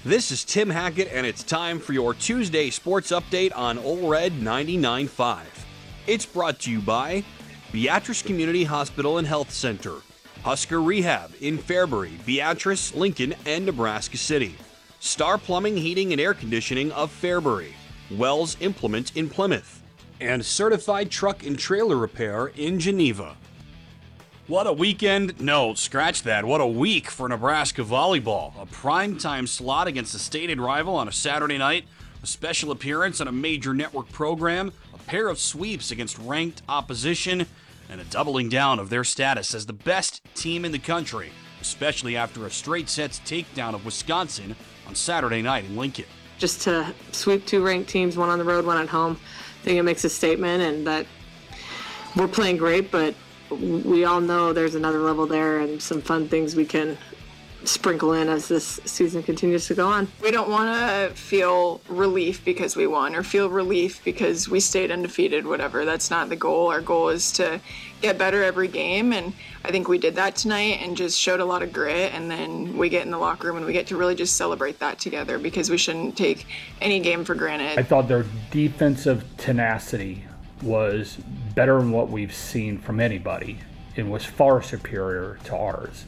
This is Tim Hackett, and it's time for your Tuesday sports update on Ole Red 99.5. It's brought to you by Beatrice Community Hospital and Health Center, Husker Rehab in Fairbury, Beatrice, Lincoln, and Nebraska City, Star Plumbing, Heating, and Air Conditioning of Fairbury, Wells Implement in Plymouth, and Certified Truck and Trailer Repair in Geneva. What a weekend. No, scratch that. What a week for Nebraska volleyball. A primetime slot against a stated rival on a Saturday night, a special appearance on a major network program, a pair of sweeps against ranked opposition, and a doubling down of their status as the best team in the country, especially after a straight sets takedown of Wisconsin on Saturday night in Lincoln. Just to sweep two ranked teams, one on the road, one at home, I think it makes a statement, and that we're playing great, but we all know there's another level there and some fun things we can sprinkle in as this season continues to go on. We don't want to feel relief because we won or feel relief because we stayed undefeated, whatever. That's not the goal. Our goal is to get better every game, and I think we did that tonight and just showed a lot of grit, and then we get in the locker room and we get to really just celebrate that together because we shouldn't take any game for granted. I thought their defensive tenacity was better than what we've seen from anybody and was far superior to ours.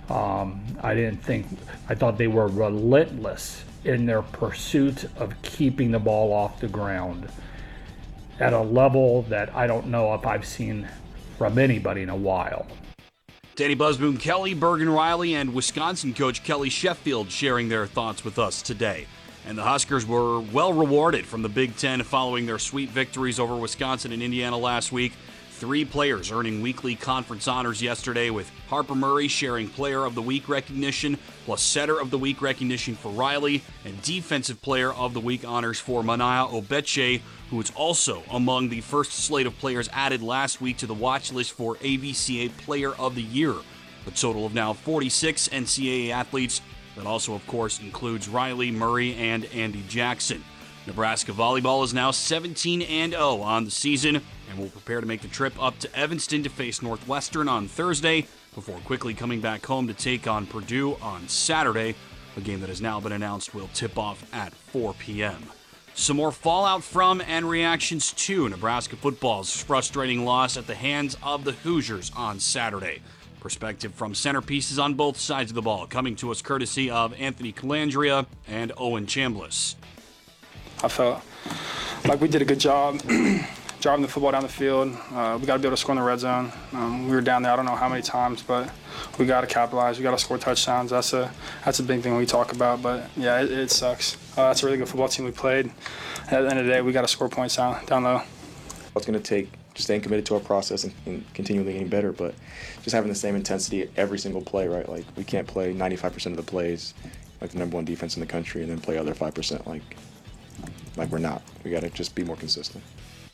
I thought they were relentless in their pursuit of keeping the ball off the ground at a level that I don't know if I've seen from anybody in a while. Danny Buzzboom Kelly, Bergen Riley, and Wisconsin coach Kelly Sheffield sharing their thoughts with us today. And the Huskers were well rewarded from the Big Ten following their sweep victories over Wisconsin and Indiana last week. 3 players earning weekly conference honors yesterday, with Harper Murray sharing Player of the Week recognition, plus Setter of the Week recognition for Riley, and Defensive Player of the Week honors for Manaya Obeche, who is also among the first slate of players added last week to the watch list for AVCA Player of the Year. A total of now 46 NCAA athletes. That also, of course, includes Riley, Murray, and Andy Jackson. Nebraska volleyball is now 17-0 on the season and will prepare to make the trip up to Evanston to face Northwestern on Thursday before quickly coming back home to take on Purdue on Saturday. A game that has now been announced will tip off at 4 p.m. Some more fallout from and reactions to Nebraska football's frustrating loss at the hands of the Hoosiers on Saturday. Perspective from centerpieces on both sides of the ball, coming to us courtesy of Anthony Calandria and Owen Chambliss. I felt like we did a good job driving the football down the field. We got to be able to score in the red zone. We were down there I don't know how many times, but we got to capitalize. We got to score touchdowns. That's a big thing we talk about. But yeah, it sucks. That's a really good football team we played. At the end of the day, we got to score points down low. It's going to take just staying committed to our process and continually getting better, but just having the same intensity at every single play, right? Like, we can't play 95% of the plays like the number 1 defense in the country and then play other 5% like we're not. We got to just be more consistent.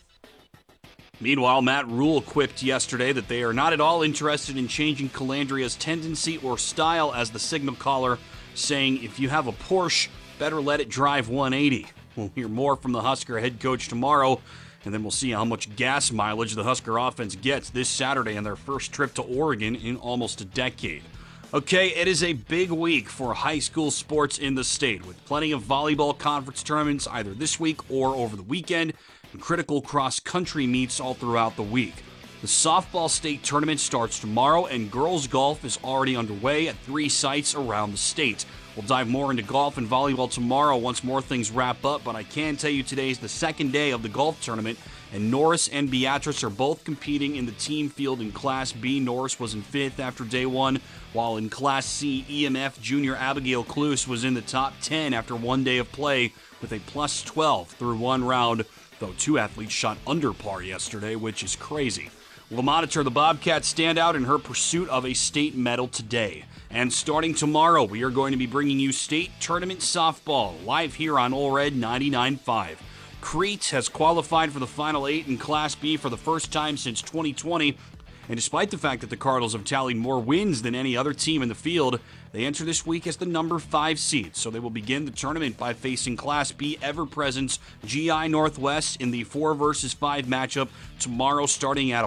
Meanwhile, Matt Rule quipped yesterday that they are not at all interested in changing Calandria's tendency or style as the signal caller, saying, if you have a Porsche, better let it drive 180. We'll hear more from the Husker head coach tomorrow, and then we'll see how much gas mileage the Husker offense gets this Saturday on their first trip to Oregon in almost a decade. Okay, it is a big week for high school sports in the state, with plenty of volleyball conference tournaments either this week or over the weekend, and critical cross-country meets all throughout the week. The softball state tournament starts tomorrow, and girls golf is already underway at 3 sites around the state. We'll dive more into golf and volleyball tomorrow once more things wrap up, but I can tell you today is the second day of the golf tournament, and Norris and Beatrice are both competing in the team field in Class B. Norris was in 5th after day 1, while in Class C, EMF junior Abigail Cluse was in the top 10 after 1 day of play with a plus 12 through 1 round, though 2 athletes shot under par yesterday, which is crazy. We'll monitor the Bobcats standout in her pursuit of a state medal today. And starting tomorrow, we are going to be bringing you state tournament softball live here on Ole Red 99.5. Crete has qualified for the Final 8 in Class B for the first time since 2020, and despite the fact that the Cardinals have tallied more wins than any other team in the field, they enter this week as the number 5 seed, so they will begin the tournament by facing Class B ever-present GI Northwest in the 4 versus 5 matchup tomorrow starting at